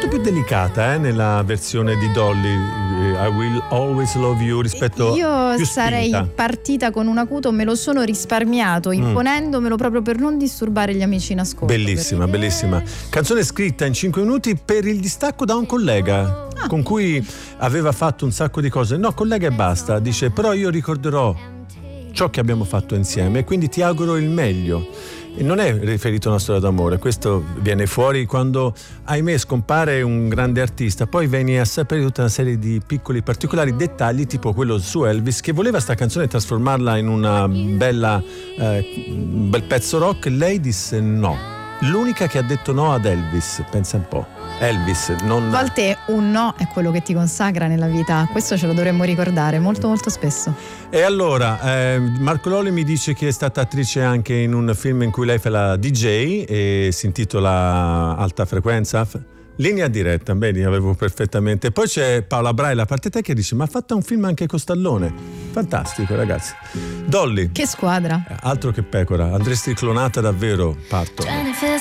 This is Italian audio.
molto più delicata nella versione di Dolly, I Will Always Love You, rispetto io più sarei spinta. partita con un acuto, me lo sono risparmiato imponendomelo proprio per non disturbare gli amici in ascolto. Bellissima, bellissima. Canzone scritta in 5 minuti per il distacco da un collega con cui aveva fatto un sacco di cose. No, collega e basta. Dice, però io ricorderò ciò che abbiamo fatto insieme e quindi ti auguro il meglio. E non è riferito a una storia d'amore, questo viene fuori quando, ahimè, scompare un grande artista, poi vieni a sapere tutta una serie di piccoli particolari dettagli, tipo quello su Elvis, che voleva sta canzone trasformarla in una bella un bel pezzo rock. Lei disse no, l'unica che ha detto no ad Elvis, pensa un po'. Elvis non... A volte un no è quello che ti consacra nella vita, questo ce lo dovremmo ricordare molto molto spesso. E allora Marco Lolli mi dice che è stata attrice anche in un film in cui lei fa la DJ e si intitola Alta Frequenza, linea diretta, bene, avevo perfettamente. Poi c'è Paola Brai, la parte te, che dice ma ha fatto un film anche con Stallone, fantastico ragazzi. Dolly, Che squadra. altro che pecora, andresti clonata davvero, parto. Jennifer